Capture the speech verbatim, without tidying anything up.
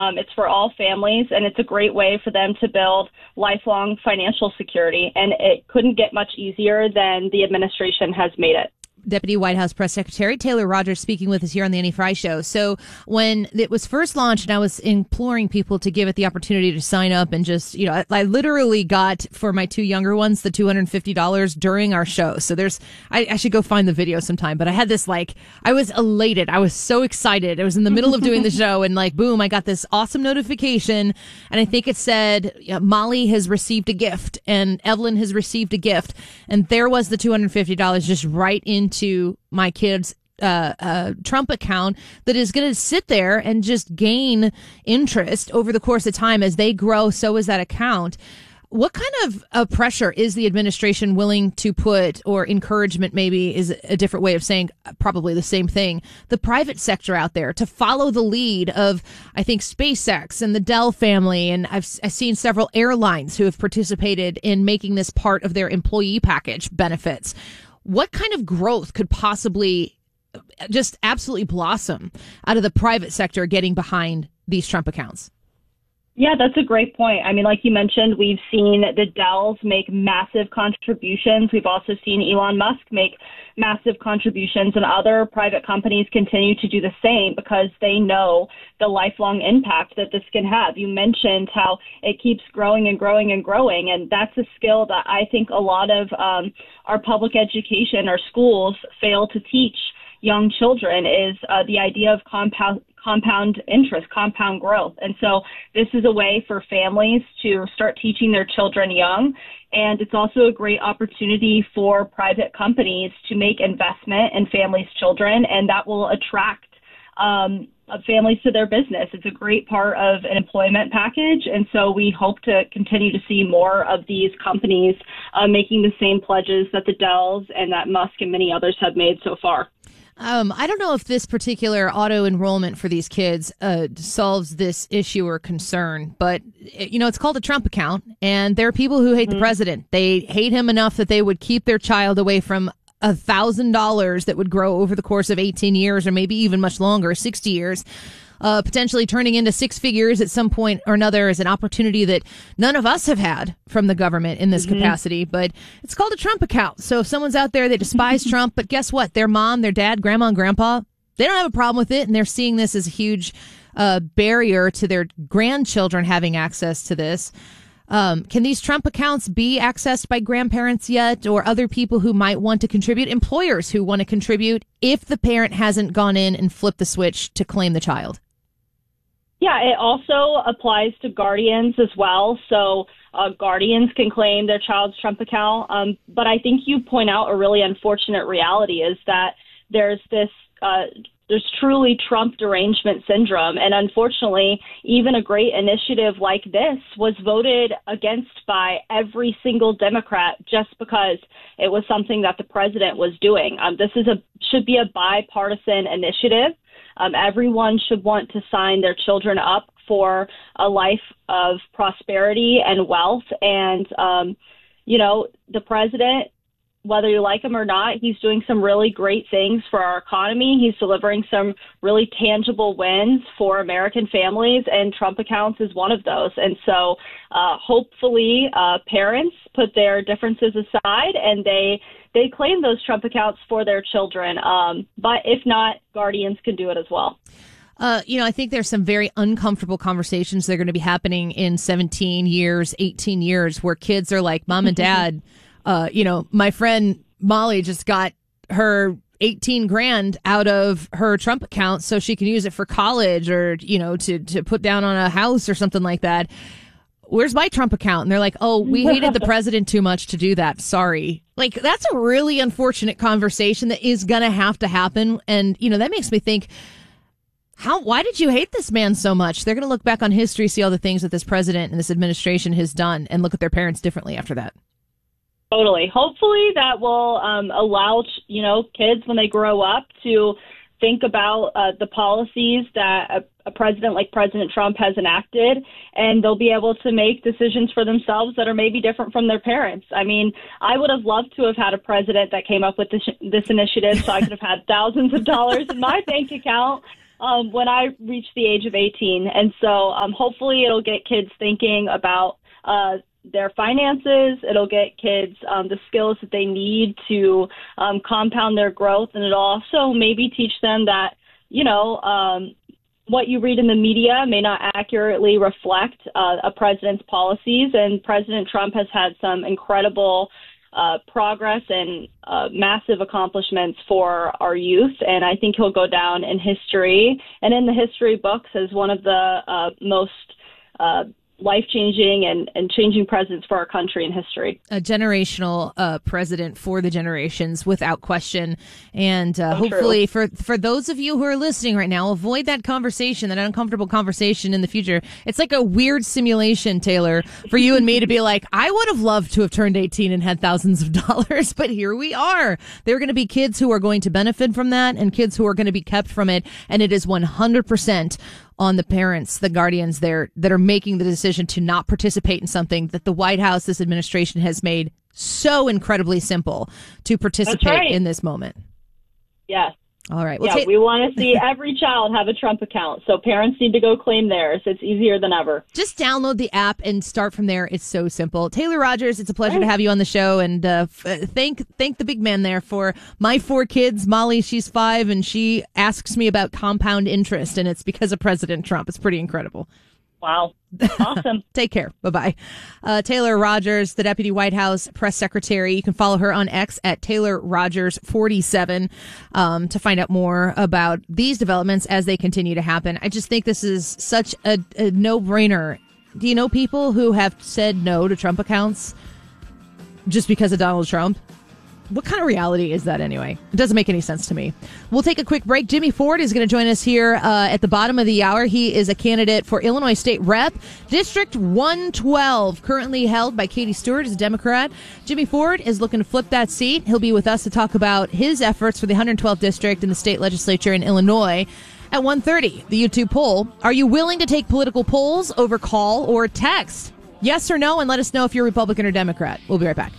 Um, it's for all families, and it's a great way for them to build lifelong financial security. And it couldn't get much easier than the administration has made it. Deputy White House Press Secretary Taylor Rogers speaking with us here on the Annie Frey Show. So when it was first launched, and I was imploring people to give it the opportunity to sign up and just, you know, I, I literally got for my two younger ones the two hundred fifty dollars during our show. So there's, I, I should go find the video sometime, but I had this like, I was elated. I was so excited. I was in the middle of doing the show and like, boom, I got this awesome notification. And I think it said, yeah, Molly has received a gift and Evelyn has received a gift. And there was the two hundred fifty dollars just right in to my kid's uh, uh, Trump account that is going to sit there and just gain interest over the course of time as they grow. So is that account. What kind of uh, pressure is the administration willing to put, or encouragement maybe is a different way of saying probably the same thing, the private sector out there to follow the lead of, I think, SpaceX and the Dell family. And I've, I've seen several airlines who have participated in making this part of their employee package benefits. What kind of growth could possibly just absolutely blossom out of the private sector getting behind these Trump accounts? Yeah, that's a great point. I mean, like you mentioned, we've seen the Dells make massive contributions. We've also seen Elon Musk make massive contributions, and other private companies continue to do the same because they know the lifelong impact that this can have. You mentioned how it keeps growing and growing and growing, and that's a skill that I think a lot of um, our public education, our schools fail to teach young children is uh, the idea of compound compound interest, compound growth. And so this is a way for families to start teaching their children young. And it's also a great opportunity for private companies to make investment in families' children, and that will attract um, families to their business. It's a great part of an employment package. And so we hope to continue to see more of these companies uh, making the same pledges that the Dells and that Musk and many others have made so far. Um, I don't know if this particular auto enrollment for these kids uh, solves this issue or concern, but, you know, it's called a Trump account, and there are people who hate mm-hmm. the president. They hate him enough that they would keep their child away from a thousand dollars that would grow over the course of eighteen years or maybe even much longer, sixty years. Uh, potentially turning into six figures at some point or another is an opportunity that none of us have had from the government in this mm-hmm. capacity, but it's called a Trump account. So if someone's out there, they despise Trump, but guess what? Their mom, their dad, grandma, and grandpa, they don't have a problem with it, and they're seeing this as a huge uh, barrier to their grandchildren having access to this. Um, can these Trump accounts be accessed by grandparents yet, or other people who might want to contribute, employers who want to contribute if the parent hasn't gone in and flipped the switch to claim the child? Yeah, it also applies to guardians as well. So uh, guardians can claim their child's Trump account. Um, but I think you point out a really unfortunate reality is that there's this uh, there's truly Trump derangement syndrome. And unfortunately, even a great initiative like this was voted against by every single Democrat just because it was something that the president was doing. Um, this is a should be a bipartisan initiative. Um, everyone should want to sign their children up for a life of prosperity and wealth. And, um, you know, the president, whether you like him or not, he's doing some really great things for our economy. He's delivering some really tangible wins for American families, and Trump accounts is one of those. And so uh, hopefully uh, parents put their differences aside and they they claim those Trump accounts for their children. Um, but if not, guardians can do it as well. Uh, you know, I think there's some very uncomfortable conversations that are going to be happening in seventeen years, eighteen years, where kids are like, Mom and Dad, uh, you know, my friend Molly just got her eighteen grand out of her Trump account so she can use it for college or, you know, to, to put down on a house or something like that. Where's my Trump account? And they're like, oh, we hated the president too much to do that. Sorry. Like, that's a really unfortunate conversation that is going to have to happen. And, you know, that makes me think, how, why did you hate this man so much? They're going to look back on history, see all the things that this president and this administration has done, and look at their parents differently after that. Totally. Hopefully that will um, allow, you know, kids when they grow up to think about uh, the policies that a, a president like President Trump has enacted, and they'll be able to make decisions for themselves that are maybe different from their parents. I mean, I would have loved to have had a president that came up with this, this initiative so I could have had thousands of dollars in my bank account. um, when I reach the age of eighteen. And so um, hopefully it'll get kids thinking about uh, their finances. It'll get kids um, the skills that they need to um, compound their growth. And it'll also maybe teach them that, you know, um, what you read in the media may not accurately reflect uh, a president's policies. And President Trump has had some incredible uh, progress and uh, massive accomplishments for our youth. And I think he'll go down in history and in the history books as one of the uh, most uh, life-changing and, and changing presidents for our country in history. A generational uh, president for the generations, without question. And uh, So hopefully for, for those of you who are listening right now, avoid that conversation, that uncomfortable conversation in the future. It's like a weird simulation, Taylor, for you and me to be like, I would have loved to have turned eighteen and had thousands of dollars, but here we are. There are going to be kids who are going to benefit from that and kids who are going to be kept from it. And it is one hundred percent on the parents, the guardians there that are making the decision to not participate in something that the White House, this administration has made so incredibly simple to participate right. in this moment. Yes. All right. Well, yeah, ta- we want to see every child have a Trump account. So parents need to go claim theirs. It's easier than ever. Just download the app and start from there. It's so simple. Taylor Rogers, it's a pleasure to have you on the show. And uh, f- thank thank the big man there for my four kids. Molly, she's five, and she asks me about compound interest, and it's because of President Trump. It's pretty incredible. Wow. Awesome. Take care. Bye-bye. Uh, Taylor Rogers, the Deputy White House Press Secretary. You can follow her on X at Taylor Rogers forty-seven um, to find out more about these developments as they continue to happen. I just think this is such a, a no-brainer. Do you know people who have said no to Trump accounts just because of Donald Trump? What kind of reality is that anyway? It doesn't make any sense to me. We'll take a quick break. Jimmy Ford is going to join us here uh, at the bottom of the hour. He is a candidate for Illinois State Rep, District one twelve, currently held by Katie Stewart as a Democrat. Jimmy Ford is looking to flip that seat. He'll be with us to talk about his efforts for the one hundred twelfth District in the state legislature in Illinois. At one thirty, the YouTube poll, are you willing to take political polls over call or text? Yes or no, and let us know if you're Republican or Democrat. We'll be right back.